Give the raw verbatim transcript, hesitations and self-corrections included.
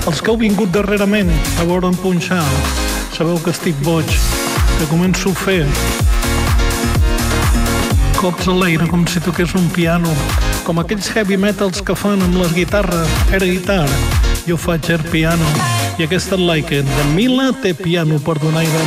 Els que heu vingut darrerament a veure'm punxar, sabeu que estic boig, que començo a fer cops a l'aire com si toqués un piano, com aquells heavy metals que fan amb les guitarres, air guitar. Jo faig air piano, i aquesta Like It de Mila té piano per donar idea.